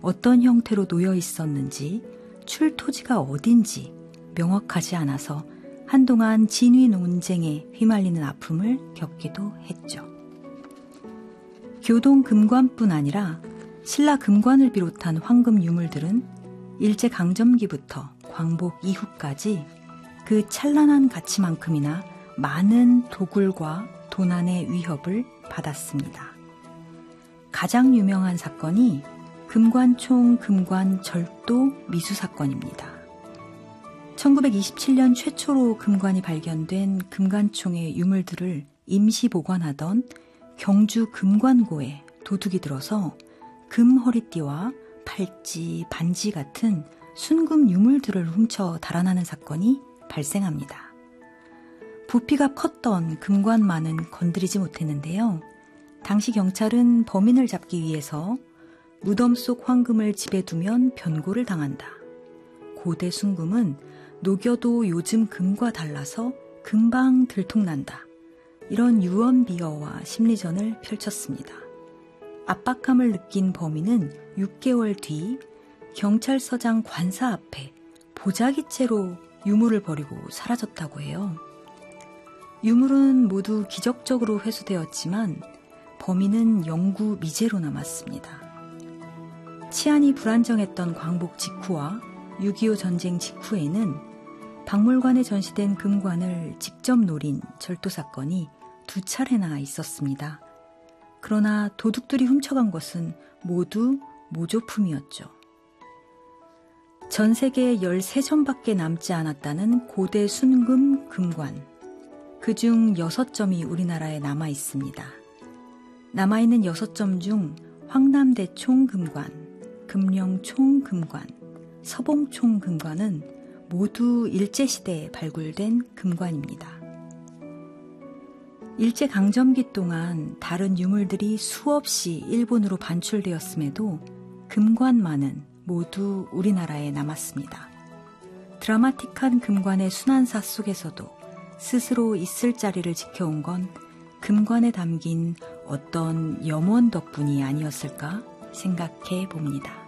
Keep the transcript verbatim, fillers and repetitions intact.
어떤 형태로 놓여 있었는지 출토지가 어딘지 명확하지 않아서 한동안 진위 논쟁에 휘말리는 아픔을 겪기도 했죠. 교동 금관뿐 아니라 신라 금관을 비롯한 황금 유물들은 일제강점기부터 광복 이후까지 그 찬란한 가치만큼이나 많은 도굴과 도난의 위협을 받았습니다. 가장 유명한 사건이 금관총 금관 절도 미수 사건입니다. 천구백이십칠 년 최초로 금관이 발견된 금관총의 유물들을 임시 보관하던 경주 금관고에 도둑이 들어서 금 허리띠와 팔찌, 반지 같은 순금 유물들을 훔쳐 달아나는 사건이 발생합니다. 부피가 컸던 금관만은 건드리지 못했는데요. 당시 경찰은 범인을 잡기 위해서 무덤 속 황금을 집에 두면 변고를 당한다. 고대 순금은 녹여도 요즘 금과 달라서 금방 들통난다. 이런 유언비어와 심리전을 펼쳤습니다. 압박감을 느낀 범인은 육 개월 뒤 경찰서장 관사 앞에 보자기채로 유물을 버리고 사라졌다고 해요. 유물은 모두 기적적으로 회수되었지만 범인은 영구 미제로 남았습니다. 치안이 불안정했던 광복 직후와 육이오 전쟁 직후에는 박물관에 전시된 금관을 직접 노린 절도 사건이 두 차례나 있었습니다. 그러나 도둑들이 훔쳐간 것은 모두 모조품이었죠. 전 세계에 열세 점밖에 남지 않았다는 고대 순금 금관. 그중 여섯 점이 우리나라에 남아 있습니다. 남아있는 여섯 점 중 황남대총 금관, 금령총 금관, 서봉총 금관은 모두 일제시대에 발굴된 금관입니다. 일제강점기 동안 다른 유물들이 수없이 일본으로 반출되었음에도 금관만은 모두 우리나라에 남았습니다. 드라마틱한 금관의 순환사 속에서도 스스로 있을 자리를 지켜온 건 금관에 담긴 어떤 염원 덕분이 아니었을까 생각해 봅니다.